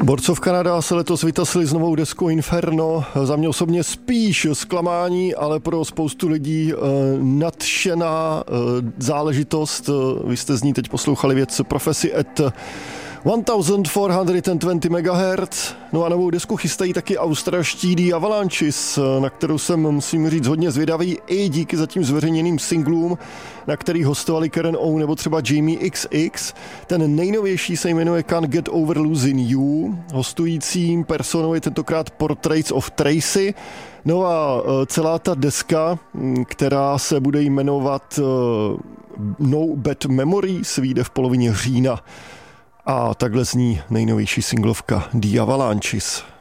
Borcov Canada se letos vytasili s novou deskou Inferno. Za mě osobně spíš zklamání, ale pro spoustu lidí nadšená záležitost. Vy jste z ní teď poslouchali věc Prophecy at 1420 MHz. No a novou desku chystají taky australští The Avalanches, na kterou jsem, musím říct, hodně zvědavý i díky zatím zveřejněným singlům, na kterých hostovali Karen O nebo třeba Jamie XX. Ten nejnovější se jmenuje Can't Get Over Losing You. Hostujícím personou je tentokrát Portraits of Tracy. No a celá ta deska, která se bude jmenovat No Bad Memories, vyjde v polovině října. A takhle zní nejnovější singlovka The Avalanches.